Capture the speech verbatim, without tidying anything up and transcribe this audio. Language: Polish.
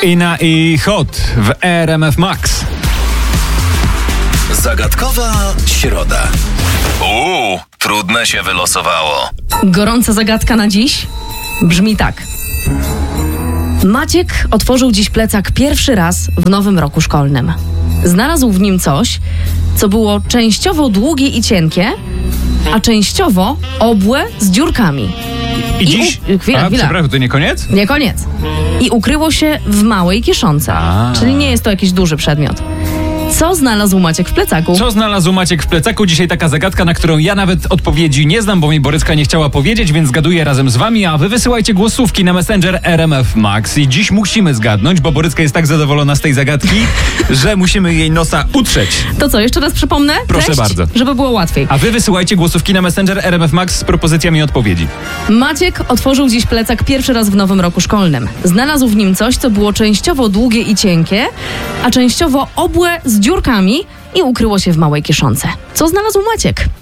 Ina i Hot w R M F Max. Zagadkowa środa. Uuu, trudne się wylosowało. Gorąca zagadka na dziś brzmi tak. Maciek otworzył dziś plecak pierwszy raz w nowym roku szkolnym. Znalazł w nim coś, co było częściowo długie i cienkie, a częściowo obłe z dziurkami. I, I dziś... U... Chwila, a, chwila. przepraszam, to nie koniec? Nie koniec. I ukryło się w małej kieszonce. A. Czyli nie jest to jakiś duży przedmiot. Co znalazł Maciek w plecaku? Co znalazł Maciek w plecaku? Dzisiaj taka zagadka, na którą ja nawet odpowiedzi nie znam, bo mi Boryska nie chciała powiedzieć, więc zgaduję razem z wami, a wy wysyłajcie głosówki na Messenger R M F Max. I dziś musimy zgadnąć, bo Boryska jest tak zadowolona z tej zagadki, że musimy jej nosa utrzeć. To co, jeszcze raz przypomnę? Proszę Treść, bardzo. Żeby było łatwiej. A wy wysyłajcie głosówki na Messenger R M F Max z propozycjami odpowiedzi. Maciek otworzył dziś plecak pierwszy raz w nowym roku szkolnym. Znalazł w nim coś, co było częściowo długie i cienkie, a częściowo obłe z dziurkami i ukryło się w małej kieszonce. Co znalazł Maciek?